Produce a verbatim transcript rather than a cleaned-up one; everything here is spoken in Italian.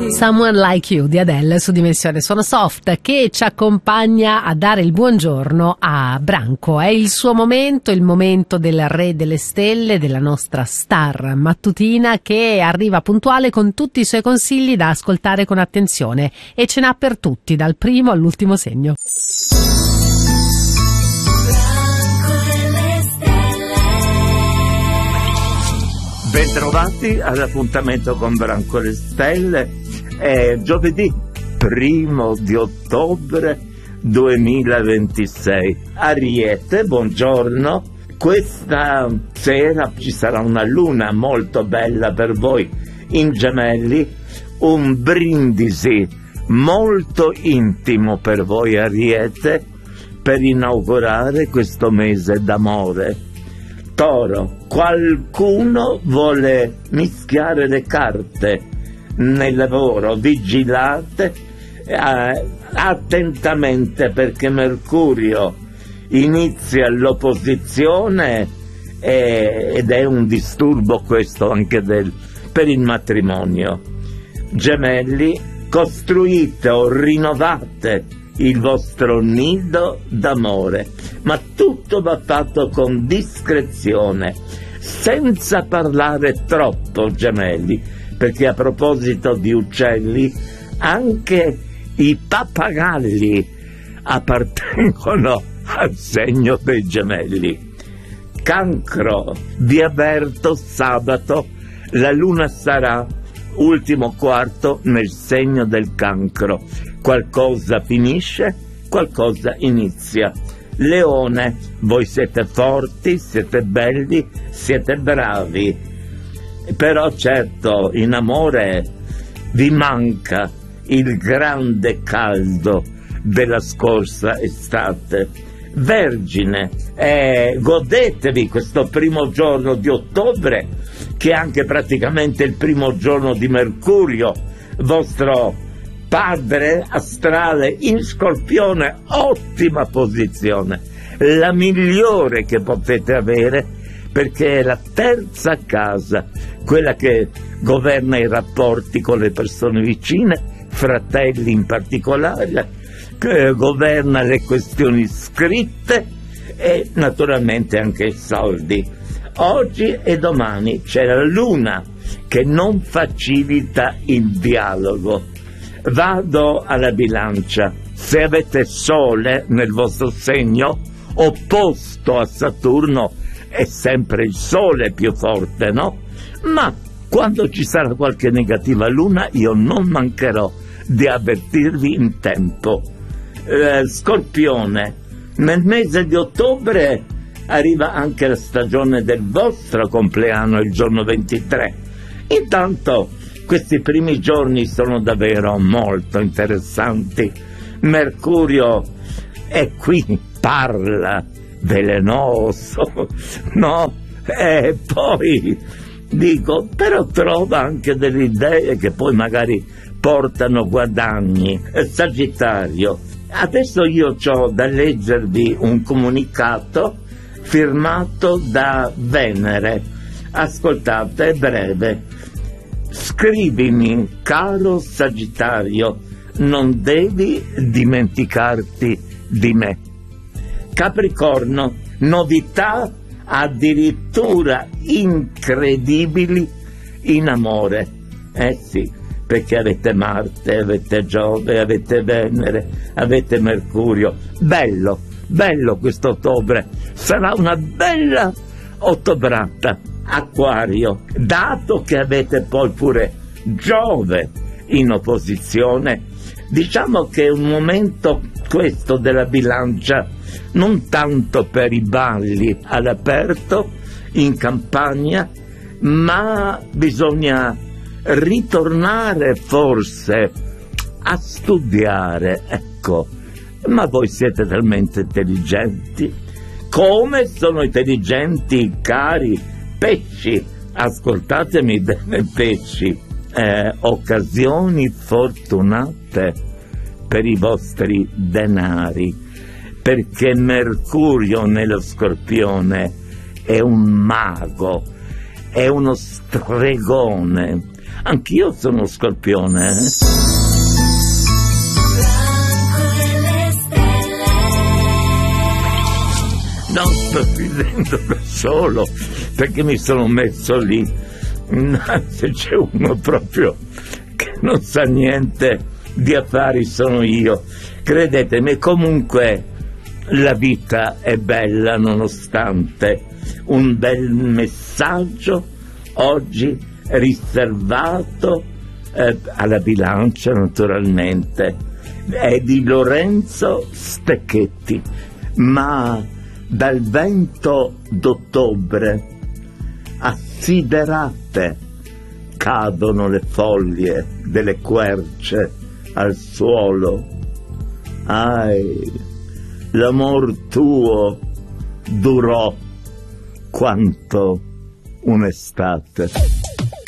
Someone Like You di Adele su Dimensione Suono Soft, che ci accompagna a dare il buongiorno a Branco. È il suo momento, il momento del Re delle Stelle, della nostra star mattutina, che arriva puntuale con tutti i suoi consigli da ascoltare con attenzione, e ce n'ha per tutti, dal primo all'ultimo segno. Bentrovati all'appuntamento con Branco e le Stelle. È giovedì primo di ottobre duemilaventisei. Ariete, buongiorno. Questa sera ci sarà una luna molto bella per voi in Gemelli, un brindisi molto intimo per voi Ariete per inaugurare questo mese d'amore. Toro, qualcuno vuole mischiare le carte nel lavoro, vigilate eh, attentamente, perché Mercurio inizia l'opposizione eh, ed è un disturbo questo anche del, per il matrimonio. Gemelli, costruite o rinnovate il vostro nido d'amore, ma tutto va fatto con discrezione, senza parlare troppo, Gemelli, perché a proposito di uccelli, anche i pappagalli appartengono al segno dei Gemelli. Cancro, vi avverto, sabato la luna sarà ultimo quarto nel segno del Cancro. Qualcosa finisce, qualcosa inizia. Leone, voi siete forti, siete belli, siete bravi, però certo in amore vi manca il grande caldo della scorsa estate. Vergine, eh, godetevi questo primo giorno di ottobre, che è anche praticamente il primo giorno di Mercurio, vostro padre astrale in Scorpione. Ottima posizione, la migliore che potete avere, perché è la terza casa, quella che governa i rapporti con le persone vicine, fratelli in particolare, che governa le questioni scritte e naturalmente anche i soldi. Oggi e domani c'è la luna che non facilita il dialogo. Vado alla Bilancia. Se avete Sole nel vostro segno opposto a Saturno, è sempre il Sole più forte, no? Ma quando ci sarà qualche negativa luna, io non mancherò di avvertirvi in tempo. Eh, Scorpione, nel mese di ottobre arriva anche la stagione del vostro compleanno, il giorno ventitré. Intanto questi primi giorni sono davvero molto interessanti. Mercurio è qui, parla, velenoso, no? E poi dico, però trova anche delle idee che poi magari portano guadagni. Sagittario, adesso io ho da leggervi un comunicato firmato da Venere. Ascoltate, è breve. Scrivimi, caro Sagittario, non devi dimenticarti di me. Capricorno, novità addirittura incredibili in amore. Eh sì, perché avete Marte, avete Giove, avete Venere, avete Mercurio. Bello, bello questo ottobre, sarà una bella ottobrata. Acquario, dato che avete poi pure Giove in opposizione, diciamo che è un momento questo della Bilancia non tanto per i balli all'aperto in campagna, ma bisogna ritornare forse a studiare, ecco. Ma voi siete talmente intelligenti. Come sono intelligenti, cari pesci, ascoltatemi bene pesci, eh, occasioni fortunate per i vostri denari, perché Mercurio nello Scorpione è un mago, è uno stregone, Anch'io sono Scorpione, eh? Non sto ridendo da solo perché mi sono messo lì. Se c'è uno proprio che non sa niente di affari sono io. Credetemi, comunque la vita è bella nonostante. Un bel messaggio oggi riservato eh, alla bilancia, naturalmente, è di Lorenzo Stecchetti, ma dal vento d'ottobre assiderate cadono le foglie delle querce al suolo. Ai, l'amor tuo durò quanto un'estate.